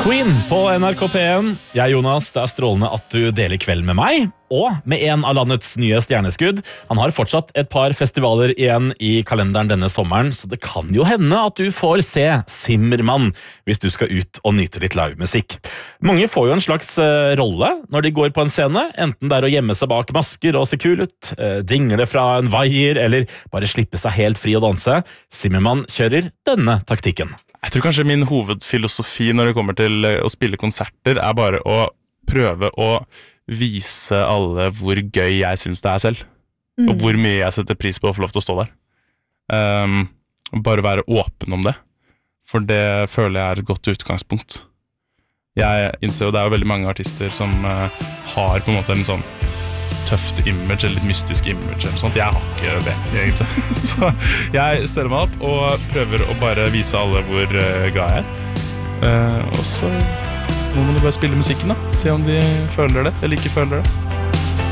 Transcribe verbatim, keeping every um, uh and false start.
Queen på N R K P en. Jeg, Jonas, det er strålende at du deler kveld med meg, og med en av landets nye stjerneskudd. Han har fortsatt et par festivaler igjen i kalenderen denne sommeren, så det kan jo hende at du får se Zimmermann hvis du skal ut og nyte litt livemusikk. Mange får jo en slags uh, rolle når de går på en scene, enten det er å gjemme seg bak masker og se kul ut, uh, dingle fra en vaier, eller bare slippe seg helt fri å danse. Zimmermann kjører denne taktikken. Jeg tror kanskje min hovedfilosofi når det kommer til å spille konserter er bare å prøve å vise alle hvor gøy jeg synes det er selv, mm. og hvor mye jeg setter pris på å få lov til å stå der. Um, bare være åpen om det, for det føler jeg er et godt utgangspunkt. Jeg innser jo det er jo veldig mange artister som uh, har på en måte en sånn tøft image, eller litt mystisk image eller sånt. Jeg har ikke det, egentlig. Så jeg steller meg opp og prøver å bare vise alle hvor uh, glad jeg er. Uh, og så må man jo bare spille musikken da, se om de føler det, eller ikke føler det.